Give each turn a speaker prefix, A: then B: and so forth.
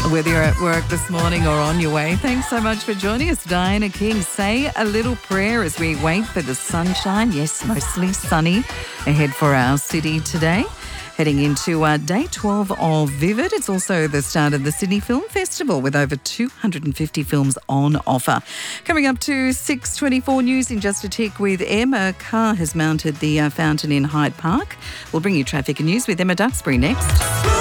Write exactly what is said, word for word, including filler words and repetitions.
A: Whether you're at work this morning or on your way, thanks so much for joining us. Diana King, say a little prayer as we wait for the sunshine. Yes, mostly sunny ahead for our city today. Heading into uh, day twelve of Vivid. It's also the start of the Sydney Film Festival with over two hundred fifty films on offer. Coming up to six twenty-four news in just a tick with Emma. Car has mounted the uh, fountain in Hyde Park. We'll bring you traffic and news with Emma Duxbury next.